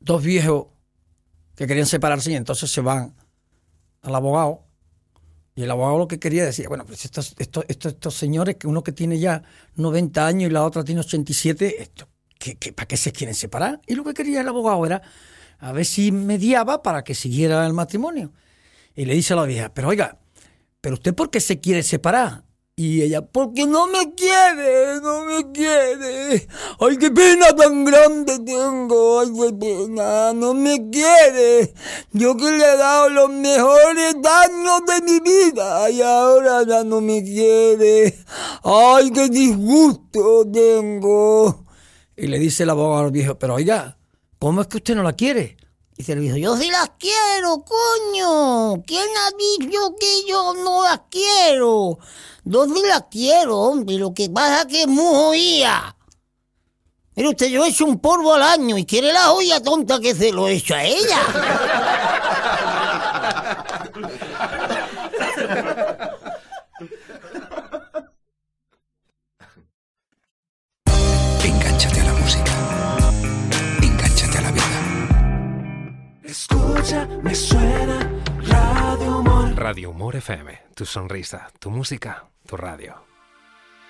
dos viejos que querían separarse y entonces se van al abogado. Y el abogado lo que quería decir, bueno, pues estos señores, que uno que tiene ya 90 años y la otra tiene 87, ¿para qué se quieren separar? Y lo que quería el abogado era a ver si mediaba para que siguiera el matrimonio. Y le dice a la vieja, pero oiga, ¿pero usted por qué se quiere separar? Y ella, porque no me quiere. Ay, qué pena tan grande tengo, ay, qué pena, no me quiere. Yo que le he dado los mejores años de mi vida y ahora ya no me quiere. Ay, qué disgusto tengo. Y le dice el abogado al viejo, pero oiga, ¿cómo es que usted no la quiere? Dice el viejo, yo sí las quiero, coño. ¿Quién ha dicho que yo no las quiero? Yo sí las quiero, hombre. Lo que pasa es que es muy jodida. Mire usted, yo echo un polvo al año y quiere la joya tonta que se lo echo a ella. Engánchate a la música. Engánchate a la vida. Escucha, me suena Radio Humor. Radio Humor FM, tu sonrisa, tu música, tu radio.